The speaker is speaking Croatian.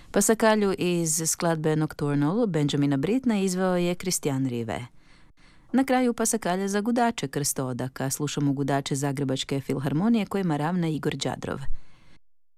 Pasakalju iz skladbe Nocturnal Benjamina Brittna izveo je Kristijan Rive. Na kraju pasakalja za gudače Krstoodaka slušamo gudače Zagrebačke filharmonije kojima ravna Igor Đadrov.